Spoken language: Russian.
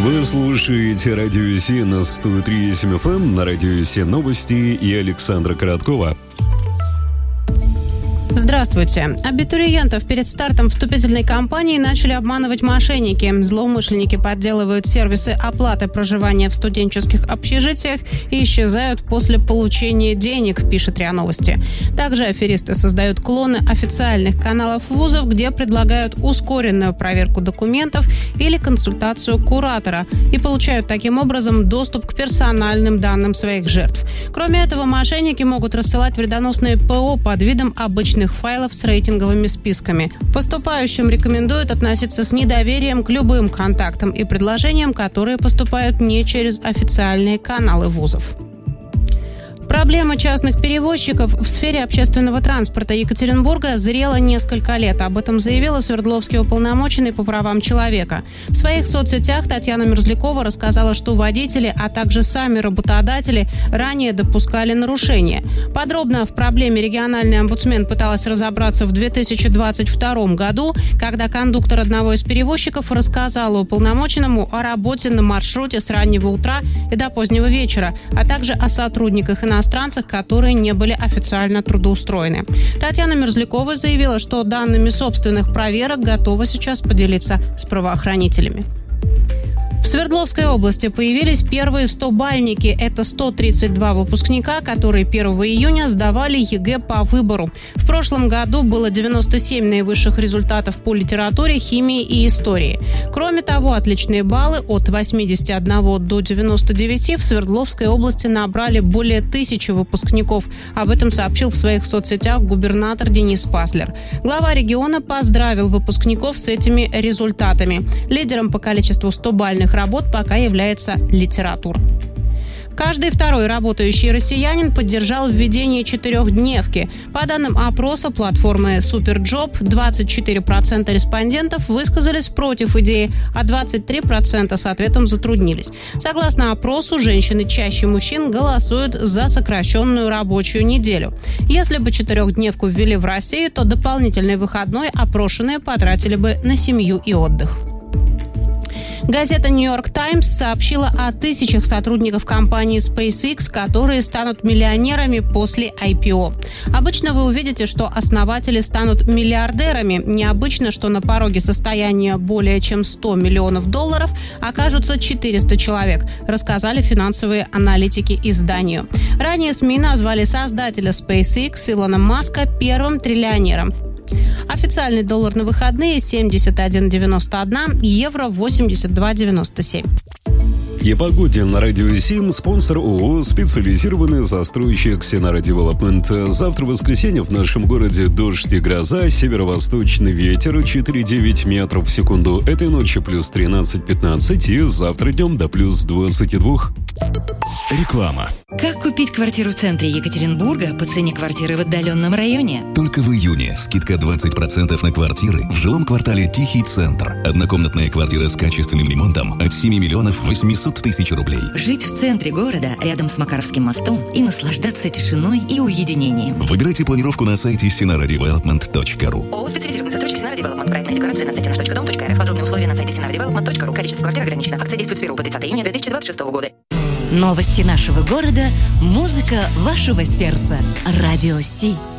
Вы слушаете Радио Си на 103.7 FM, на Радио Си новости и Александра Короткова. Здравствуйте. Абитуриентов перед стартом вступительной кампании начали обманывать мошенники. Злоумышленники подделывают сервисы оплаты проживания в студенческих общежитиях и исчезают после получения денег, пишет РИА Новости. Также аферисты создают клоны официальных каналов вузов, где предлагают ускоренную проверку документов или консультацию куратора и получают таким образом доступ к персональным данным своих жертв. Кроме этого, мошенники могут рассылать вредоносные ПО под видом обычных файлов с рейтинговыми списками. Поступающим рекомендуют относиться с недоверием к любым контактам и предложениям, которые поступают не через официальные каналы вузов. Проблема частных перевозчиков в сфере общественного транспорта Екатеринбурга зрела несколько лет. Об этом заявила Свердловский уполномоченный по правам человека. В своих соцсетях Татьяна Мерзлякова рассказала, что водители, а также сами работодатели ранее допускали нарушения. Подробно в проблеме региональный омбудсмен пыталась разобраться в 2022 году, когда кондуктор одного из перевозчиков рассказала уполномоченному о работе на маршруте с раннего утра и до позднего вечера, а также о сотрудниках иностранцах, которые не были официально трудоустроены. Татьяна Мерзлякова заявила, что данными собственных проверок готова сейчас поделиться с правоохранителями. В Свердловской области появились первые 100-бальники. Это 132 выпускника, которые 1 июня сдавали ЕГЭ по выбору. В прошлом году было 97 наивысших результатов по литературе, химии и истории. Кроме того, отличные баллы от 81 до 99 в Свердловской области набрали более 1000 выпускников. Об этом сообщил в своих соцсетях губернатор Денис Паслер. Глава региона поздравил выпускников с этими результатами. Лидером по количеству 100-бальных работ пока является литература. Каждый второй работающий россиянин поддержал введение 4-дневки. По данным опроса платформы Суперджоп, 24% респондентов высказались против идеи, а 23% с ответом затруднились. Согласно опросу, женщины чаще мужчин голосуют за сокращенную рабочую неделю. Если бы 4-дневку ввели в России, то дополнительный выходной опрошенные потратили бы на семью и отдых. Газета «Нью-Йорк Таймс» сообщила о тысячах сотрудников компании SpaceX, которые станут миллионерами после IPO. Обычно вы увидите, что основатели станут миллиардерами. Необычно, что на пороге состояния более чем $100 миллионов окажутся 400 человек, рассказали финансовые аналитики изданию. Ранее СМИ назвали создателя SpaceX Илона Маска первым триллионером. Официальный доллар на выходные 71,91, евро 82,97. И о погоде на Радио Сим. Спонсор ООО «Специализированный застройщик Синара Девелопмент». Завтра в воскресенье в нашем городе дождь и гроза, северо-восточный ветер 4,9 метров в секунду. Этой ночью плюс 13-15 и завтра днем до плюс 22. Реклама. Как купить квартиру в центре Екатеринбурга по цене квартиры в отдаленном районе? Только в июне скидка 20% на квартиры в жилом квартале «Тихий центр». Однокомнатная квартира с качественным ремонтом от 7 миллионов 800 тысяч рублей. Жить в центре города, рядом с Макаровским мостом и наслаждаться тишиной и уединением. Выбирайте планировку на сайте sinaradevelopment.ru. ООО «Специализированный застройщик Синара Девелопмент». Проектная декларация на сайте nаш.dom.rf. Подробные условия на сайте sinaradevelopment.ru. Количество квартир ограничено. Акция действует с 1 по 30 июня 2026 года. Новости нашего города, музыка вашего сердца. Радио Си.